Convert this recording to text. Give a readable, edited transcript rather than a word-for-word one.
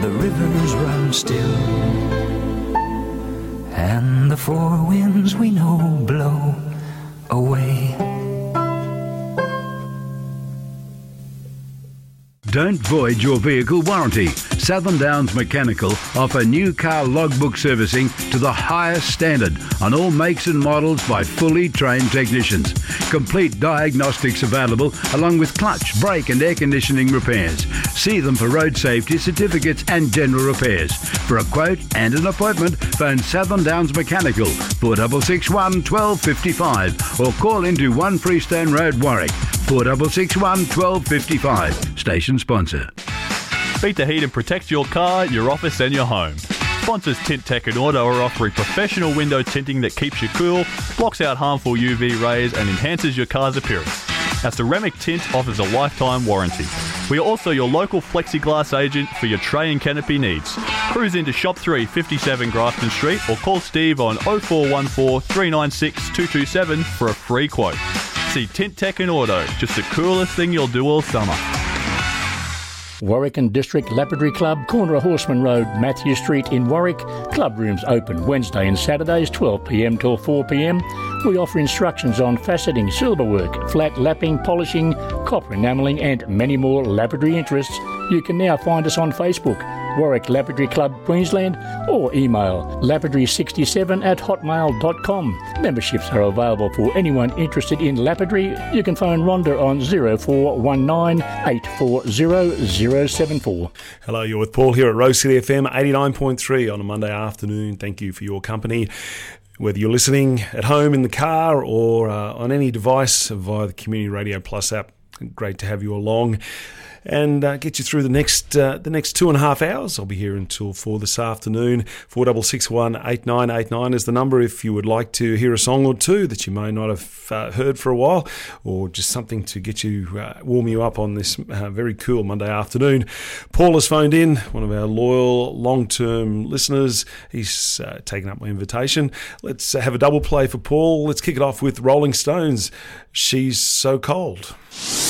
the rivers run still, and the four winds we know blow away. Don't void your vehicle warranty. Southern Downs Mechanical offer new car logbook servicing to the highest standard on all makes and models by fully trained technicians. Complete diagnostics available along with clutch, brake and air conditioning repairs. See them for road safety certificates and general repairs. For a quote and an appointment, phone Southern Downs Mechanical 4661 1255 or call into 1 Freestone Road, Warwick 4661 1255. Station sponsor. Beat the heat and protect your car, your office and your home. Sponsors Tint Tech and Auto are offering professional window tinting that keeps you cool, blocks out harmful UV rays and enhances your car's appearance. Our ceramic tint offers a lifetime warranty. We are also your local plexiglass agent for your tray and canopy needs. Cruise into Shop 3, 57 Grafton Street or call Steve on 0414 396 227 for a free quote. See Tint Tech and Auto, just the coolest thing you'll do all summer. Warwick and District Lapidary Club, corner of Horseman Road, Matthew Street in Warwick. Club rooms open Wednesday and Saturdays 12pm till 4pm. We offer instructions on faceting, silverwork, flat lapping, polishing, copper enamelling and many more lapidary interests. You can now find us on Facebook, Warwick Lapidary Club Queensland, or email lapidary67@hotmail.com. Memberships are available for anyone interested in lapidary. You can phone Rhonda on 0419 840 074. Hello, you're with Paul here at Rose City FM 89.3 on a Monday afternoon. Thank you for your company. Whether you're listening at home, in the car, or on any device via the Community Radio Plus app, great to have you along and get you through the next 2.5 hours. I'll be here until 4 this afternoon. 4661 8989 is the number if you would like to hear a song or two that you may not have heard for a while, or just something to get you, warm you up on this very cool Monday afternoon. Paul has phoned in, one of our loyal long-term listeners. He's taken up my invitation. Let's have a double play for Paul. Let's kick it off with Rolling Stones, She's So Cold.